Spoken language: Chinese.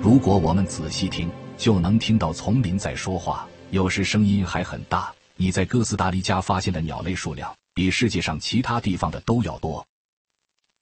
如果我们仔细听，就能听到丛林在说话，有时声音还很大。你在哥斯达黎加发现的鸟类数量比世界上其他地方的都要多。